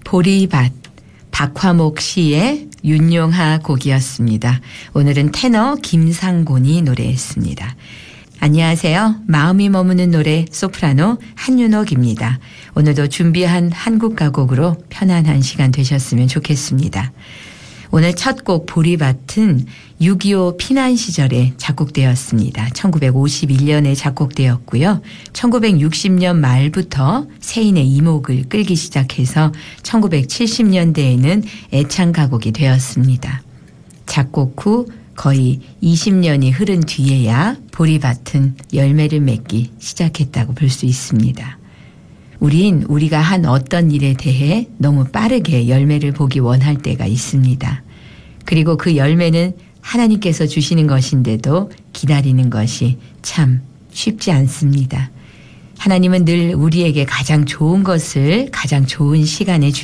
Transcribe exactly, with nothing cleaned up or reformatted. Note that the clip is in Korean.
보리밭, 박화목 시의 윤용하 곡이었습니다. 오늘은 테너 김상곤이 노래했습니다. 안녕하세요. 마음이 머무는 노래 소프라노 한윤옥입니다. 오늘도 준비한 한국 가곡으로 편안한 시간 되셨으면 좋겠습니다. 오늘 첫 곡 보리밭은 육이오 피난 시절에 작곡되었습니다. 천구백오십일 년에 작곡되었고요. 천구백육십 년 말부터 세인의 이목을 끌기 시작해서 천구백칠십 년대에는 애창가곡이 되었습니다. 작곡 후 거의 이십 년이 흐른 뒤에야 보리밭은 열매를 맺기 시작했다고 볼 수 있습니다. 우린 우리가 한 어떤 일에 대해 너무 빠르게 열매를 보기 원할 때가 있습니다. 그리고 그 열매는 하나님께서 주시는 것인데도 기다리는 것이 참 쉽지 않습니다. 하나님은 늘 우리에게 가장 좋은 것을 가장 좋은 시간에